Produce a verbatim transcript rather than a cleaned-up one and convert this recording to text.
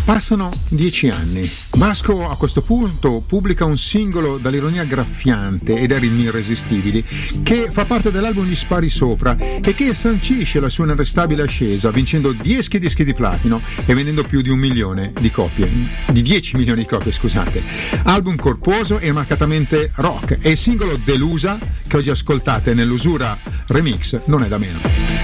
Passano dieci anni. Vasco a questo punto pubblica un singolo dall'ironia graffiante e dai ritmi irresistibili che fa parte dell'album Gli spari sopra e che sancisce la sua inarrestabile ascesa, vincendo dieci dischi di platino e vendendo più di un milione di copie, di dieci milioni di copie, scusate. Album corposo e marcatamente rock, e il singolo Delusa che oggi ascoltate nell'Usura Remix non è da meno.